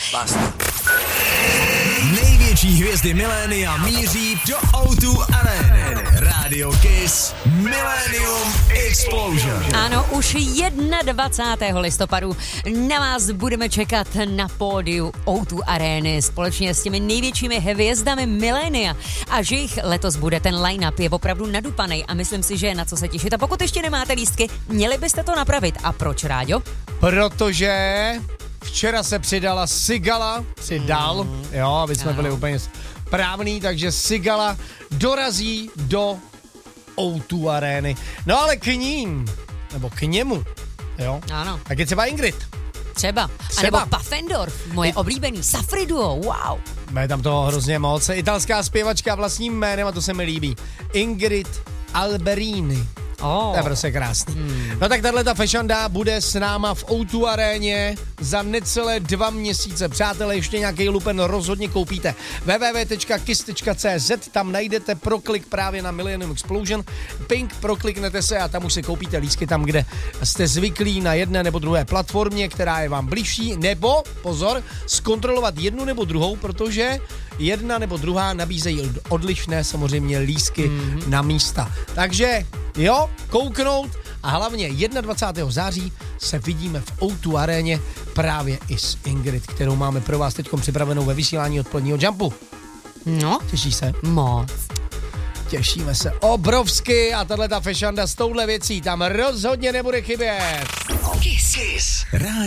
Největší hvězdy milénia míří do O2 Areny. Radio Kiss Millennium Explosion. Ano, už 21. listopadu na vás budeme čekat na pódiu O2 Areny společně s těmi největšími hvězdami milénia. A že jich letos bude, ten line-up je opravdu nadupanej a myslím si, že je na co se těšit. A pokud ještě nemáte lístky, měli byste to napravit. A proč, Ráďo? Protože včera se přidala Sigala, jo, aby jsme byli úplně správný, takže Sigala dorazí do O2 Areny. No ale k ním, nebo k němu, jo, Ano. tak je třeba Ingrid. Třeba. A nebo Pfaffendorf, moje oblíbený Safri duo, wow. Má tam toho hrozně moc. Italská zpěvačka vlastním jménem, a to se mi líbí. Ingrid Alberini. To je prostě krásný. No tak tato fešanda bude s náma v O2 Aréně za necelé 2 měsíce. Přátelé, ještě nějaký lupen rozhodně koupíte. www.kiss.cz, tam najdete proklik právě na Millennium Explosion. Pink, prokliknete se a tam už si koupíte lístky tam, kde jste zvyklí na jedné nebo druhé platformě, která je vám blížší, nebo, pozor, zkontrolovat jednu nebo druhou, protože jedna nebo druhá nabízejí odlišné samozřejmě lístky na místa. Takže jo, kouknout a hlavně 21. září se vidíme v O2 Aréně právě i s Ingrid, kterou máme pro vás teď připravenou ve vysílání odpoledního Jumpu. No, Těší se? moc. Těšíme se obrovsky a tato fešanda s touhle věcí tam rozhodně nebude chybět. Kiss.